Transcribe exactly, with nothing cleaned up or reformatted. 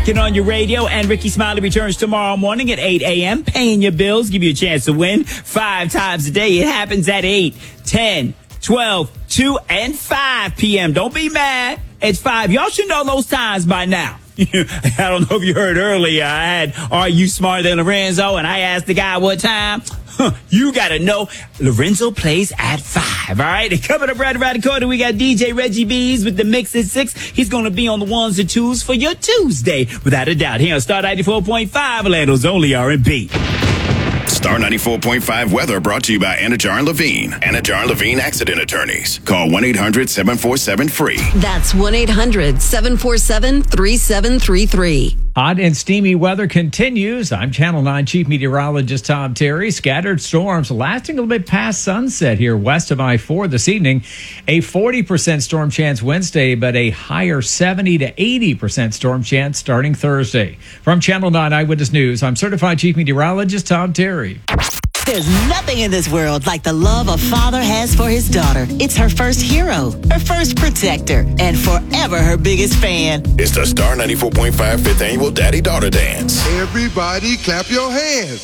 rocking on your radio. And Ricky Smiley returns tomorrow morning at eight a.m. Paying your bills, give you a chance to win five times a day. It happens at eight, ten, twelve, two, and five p.m. Don't be mad. It's five. Y'all should know those times by now. I don't know if you heard earlier, I had Are You Smarter Than Lorenzo? And I asked the guy what time. Huh, you got to know Lorenzo plays at five. All right. And coming up right around the corner, we got D J Reggie B's with the mix at six. He's going to be on the ones and twos for your Tuesday, without a doubt. Here on Star ninety-four point five, Orlando's only R and B. Star ninety-four point five weather brought to you by Anajar and Levine. Anajar and Levine Accident Attorneys. Call one eight hundred seven four seven free. That's one eight hundred seven four seven three seven three three. Hot and steamy weather continues. I'm Channel nine Chief Meteorologist Tom Terry. Scattered storms lasting a little bit past sunset here west of I four this evening. A forty percent storm chance Wednesday, but a higher seventy to eighty percent storm chance starting Thursday. From Channel nine Eyewitness News, I'm Certified Chief Meteorologist Tom Terry. There's nothing in this world like the love a father has for his daughter. It's her first hero, her first protector, and forever her biggest fan. It's the Star ninety-four point five fifth Annual Daddy-Daughter Dance. Everybody clap your hands.